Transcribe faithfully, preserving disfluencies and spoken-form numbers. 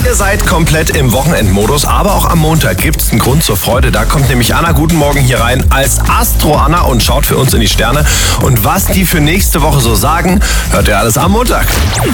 Ihr seid komplett im Wochenendmodus, aber auch am Montag gibt es einen Grund zur Freude. Da kommt nämlich Anna Guten Morgen hier rein als Astro-Anna und schaut für uns in die Sterne. Und was die für nächste Woche so sagen, hört ihr alles am Montag.